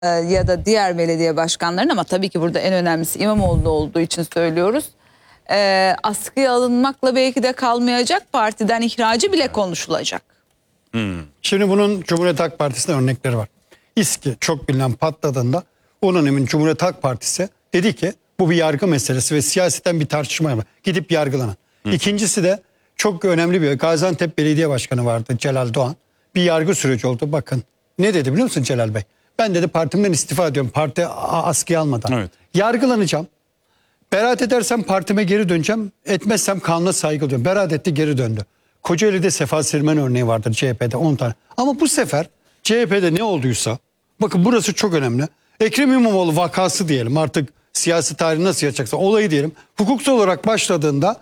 Ya da diğer belediye başkanlarının, ama tabii ki burada en önemlisi İmamoğlu olduğu için söylüyoruz. Askıya alınmakla belki de kalmayacak, partiden ihracı bile konuşulacak. Şimdi bunun Cumhuriyet Halk Partisi'nde örnekleri var. İSKİ çok bilinen patladığında o dönemin Cumhuriyet Halk Partisi dedi ki bu bir yargı meselesi ve siyaseten bir tartışma var. Gidip yargılanın. İkincisi de çok önemli bir Gaziantep Belediye Başkanı vardı, Celal Doğan. Bir yargı süreci oldu. Bakın ne dedi biliyor musun Celal Bey? Ben dedi partimden istifa ediyorum, parti askıya almadan. Evet. Yargılanacağım. Beraat edersem partime geri döneceğim. Etmezsem kanuna saygı duyuyorum. Beraat etti, geri döndü. Kocaeli'de Sefa Sirmen örneği vardır, CHP'de 10 tane. Ama bu sefer CHP'de ne olduysa, bakın burası çok önemli. Ekrem İmamoğlu vakası diyelim, artık siyasi tarihi nasıl yazacaksa olayı diyelim. Hukuksal olarak başladığında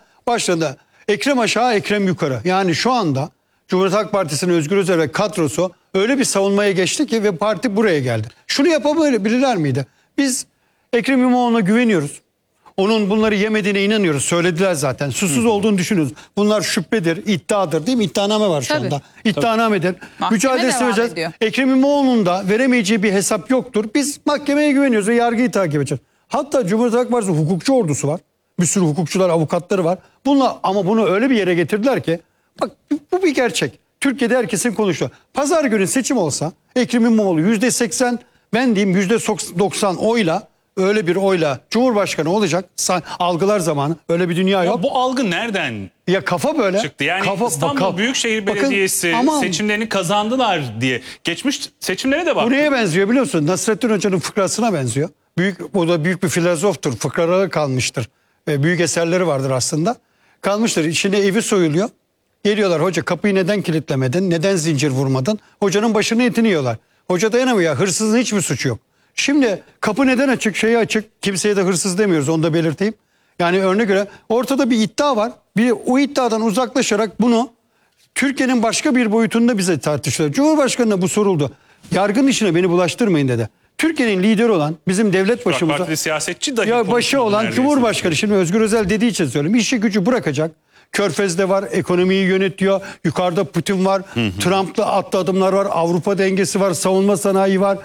Ekrem aşağı Ekrem yukarı. Yani şu anda Cumhuriyet Halk Partisi'nin Özgür Özel ve kadrosu öyle bir savunmaya geçti ki ve parti buraya geldi. Şunu yapabilirler miydi? Biz Ekrem İmamoğlu'na güveniyoruz. Onun bunları yemediğine inanıyoruz. Söylediler zaten. Susuz olduğunu düşünüyoruz. Bunlar şüphedir, iddiadır değil mi? İddianame var şu anda. İddianamedir. Mücadelesi vereceğiz. Ekrem İmamoğlu'nun da veremeyeceği bir hesap yoktur. Biz mahkemeye güveniyoruz ve yargıyı takip edeceğiz. Hatta Cumhuriyet Halk Partisi hukukçu ordusu var. Bir sürü hukukçular, avukatları var. Ama bunu öyle bir yere getirdiler ki, bak bu bir gerçek. Türkiye'de herkesin konuştuğu. Pazar günü seçim olsa Ekrem İmamoğlu %80, ben diyeyim %90 oyla, öyle bir oyla Cumhurbaşkanı olacak. Algılar zamanı. Öyle bir dünya yok. Bu algı nereden kafa böyle çıktı? Yani İstanbul Büyükşehir Belediyesi seçimlerini kazandılar diye. Geçmiş seçimlere de bak. Bu neye benziyor biliyor musun? Nasrettin Hoca'nın fıkrasına benziyor. O da büyük bir filozoftur. Fıkraları kalmıştır. Büyük eserleri vardır aslında. Kalmıştır. İçinde evi soyuluyor. Geliyorlar, hoca kapıyı neden kilitlemedin? Neden zincir vurmadın? Hocanın başını etini yiyorlar. Hoca dayanamıyor. Hırsızın hiçbir suçu yok. Şimdi kapı neden açık? Şeyi açık. Kimseye de hırsız demiyoruz. Onu da belirteyim. Yani örnek göre ortada bir iddia var. O iddiadan uzaklaşarak bunu Türkiye'nin başka bir boyutunda bize tartışılıyor. Cumhurbaşkanı'na bu soruldu. Yargının işine beni bulaştırmayın dedi. Türkiye'nin lideri olan bizim devlet başımıza... Partili siyasetçi dahi başı olan Cumhurbaşkanı, şimdi Özgür Özel dediği için söyleyeyim. İşi gücü bırakacak. Körfez'de var, ekonomiyi yönetiyor. Yukarıda Putin var. Trump'la attığı adımlar var. Avrupa dengesi var. Savunma sanayi var.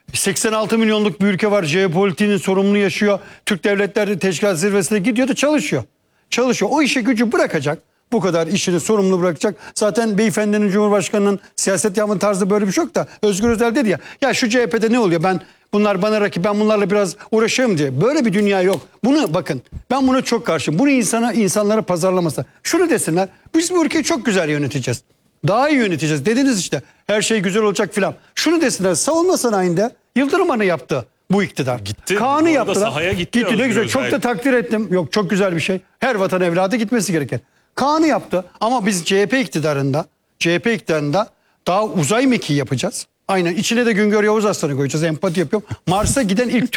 86 milyonluk bir ülke var. Jeopolitiğinin sorumluluğu yaşıyor. Türk Devletleri Teşkilatı Zirvesi'ne gidiyor da çalışıyor. O işi gücü bırakacak. Bu kadar işini sorumlu bırakacak. Zaten beyefendinin, Cumhurbaşkanı'nın siyaset yapma tarzı böyle bir şey yok da Özgür Özel dedi ya şu CHP'de ne oluyor? Bunlar bana rakip, ben bunlarla biraz uğraşayım diye. Böyle bir dünya yok. Bunu bakın, ben buna çok karşıyım. Bunu insanlara pazarlaması. Şunu desinler, biz bu ülkeyi çok güzel yöneteceğiz. Daha iyi yöneteceğiz dediniz işte. Her şey güzel olacak filan. Şunu desinler, savunma sanayinde Yıldırım Hanı yaptı bu iktidar. Kaan'ı yaptılar. Sahaya gitti ne güzel. Çok da takdir ettim. Yok, çok güzel bir şey. Her vatan evladı gitmesi gereken. Kaan'ı yaptı ama biz CHP iktidarında daha uzay mekiği yapacağız. Aynen, içine de Güngör Yavuz Aslan'ı koyacağız. Empati yapıyorum. Mars'a giden ilk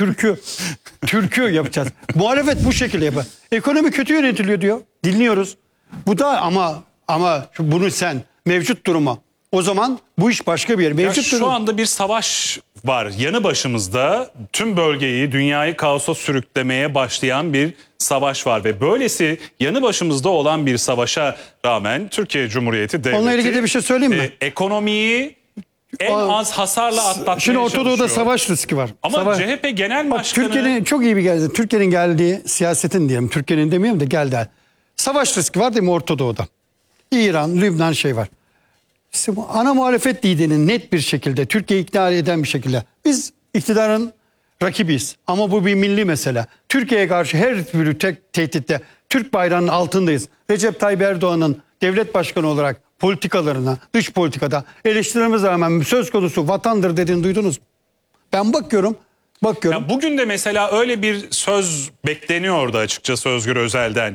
Türk'ü yapacağız. Muhalefet bu şekilde yapar. Ekonomi kötü yönetiliyor diyor. Dinliyoruz. Bu da ama bunu sen mevcut duruma, o zaman bu iş başka bir yer. Şu anda bir savaş var. Yanı başımızda tüm bölgeyi, dünyayı kaosa sürüklemeye başlayan bir savaş var ve böylesi yanı başımızda olan bir savaşa rağmen Türkiye Cumhuriyeti Devleti... Onunla ilgili bir şey söyleyeyim mi? Ekonomiyi en az hasarla atlatmaya Şimdi Orta Doğu'da çalışıyor. savaş riski var. Ama CHP Genel Başkanı... Türkiye'nin çok iyi bir geldi. Türkiye'nin geldiği siyasetin diyelim. Türkiye'nin demiyorum da geldi. Savaş riski var değil mi Orta Doğu'da? İran, Lübnan var. İşte bu ana muhalefet liderinin net bir şekilde Türkiye'yi ikna eden bir şekilde. Biz iktidarın rakibiyiz. Ama bu bir milli mesele. Türkiye'ye karşı her türlü tehditte Türk bayrağının altındayız. Recep Tayyip Erdoğan'ın devlet başkanı olarak politikalarına, dış politikada eleştirmemize rağmen söz konusu vatandır dediğini duydunuz mu? Ben bakıyorum. Ya bugün de mesela öyle bir söz bekleniyordu açıkçası Özgür Özel'den.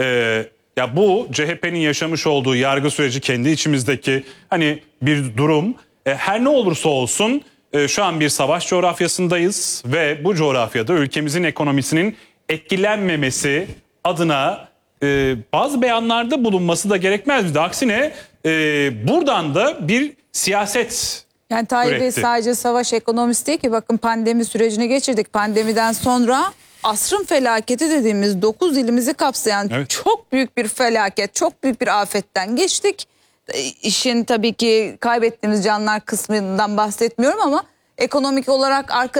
Ya bu CHP'nin yaşamış olduğu yargı süreci, kendi içimizdeki hani bir durum. Her ne olursa olsun şu an bir savaş coğrafyasındayız ve bu coğrafyada ülkemizin ekonomisinin etkilenmemesi adına bazı beyanlarda bulunması da gerekmez miydi? Aksine buradan da bir siyaset yani Tayyip Bey sadece savaş ekonomisi değil ki, bakın pandemi sürecini geçirdik. Pandemiden sonra asrın felaketi dediğimiz 9 ilimizi kapsayan çok büyük bir felaket, çok büyük bir afetten geçtik. İşin tabii ki kaybettiğimiz canlar kısmından bahsetmiyorum ama ekonomik olarak